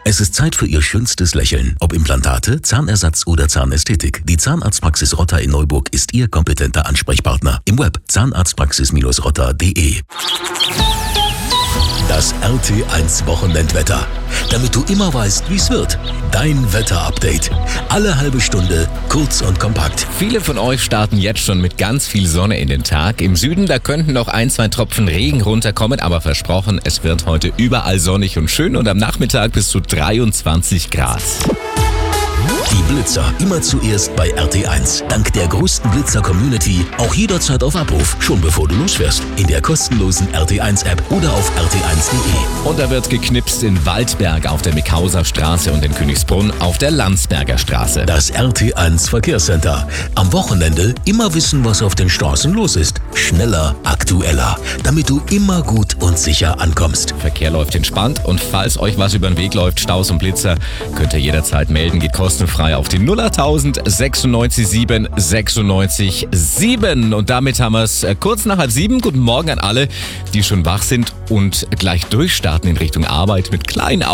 Es ist Zeit für Ihr schönstes Lächeln. Ob Implantate, Zahnersatz oder Zahnästhetik. Die Zahnarztpraxis Rotter in Neuburg ist Ihr kompetenter Ansprechpartner. Im Web zahnarztpraxis-rotter.de. Das RT1 Wochenendwetter. Damit du immer weißt, wie es wird. Dein Wetterupdate. Alle halbe Stunde, kurz und kompakt. Viele von euch starten jetzt schon mit ganz viel Sonne in den Tag. Im Süden, da könnten noch 1-2 Tropfen Regen runterkommen, aber versprochen, es wird heute überall sonnig und schön und am Nachmittag bis zu 23 Grad. Die Blitzer immer zuerst bei RT1. Dank der größten Blitzer-Community auch jederzeit auf Abruf, schon bevor du losfährst. In der kostenlosen RT1-App oder auf rt1.de. Und da wird geknipst in Waldberg auf der Mickhauser Straße und in Königsbrunn auf der Landsberger Straße. Das RT1 Verkehrscenter. Am Wochenende immer wissen, was auf den Straßen los ist. Schneller, aktueller, damit du immer gut und sicher ankommst. Verkehr läuft entspannt und falls euch was über den Weg läuft, Staus und Blitzer, könnt ihr jederzeit melden, geht kostenfrei auf die 08000 96 7 96 7. Und damit haben wir es kurz nach 6:30. Guten Morgen an alle, die schon wach sind und gleich durchstarten in Richtung Arbeit mit kleinen